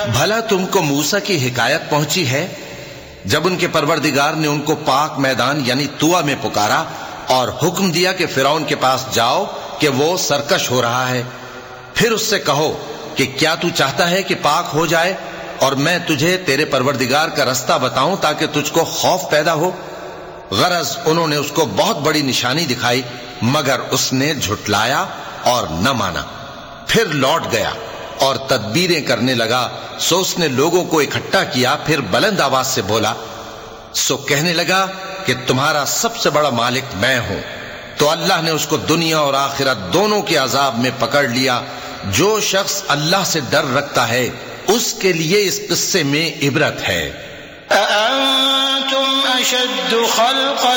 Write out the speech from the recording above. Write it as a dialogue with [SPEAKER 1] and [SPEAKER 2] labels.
[SPEAKER 1] भला तुमको मूसा की हिकायत पहुंची है जब उनके परवरदिगार ने उनको पाक मैदान यानी तुआ में पुकारा और हुक्म दिया कि फिरौन के पास जाओ कि वो सरकश हो रहा है। फिर उससे कहो कि क्या तू चाहता है कि पाक हो जाए और मैं तुझे तेरे परवरदिगार का रास्ता बताऊं ताकि तुझको खौफ पैदा हो। गरज उन्होंने उसको बहुत बड़ी निशानी दिखाई मगर उसने झुटलाया और न माना। फिर लौट गया और तदबीरें करने लगा। सो उसने लोगों को इकट्ठा किया, फिर बुलंद आवाज से बोला, सो कहने लगा कि तुम्हारा सबसे बड़ा मालिक मैं हूं। तो अल्लाह ने उसको दुनिया और आखिरत दोनों के अजाब में पकड़ लिया। जो शख्स अल्लाह से डर रखता है उसके लिए इस किस्से में इबरत है।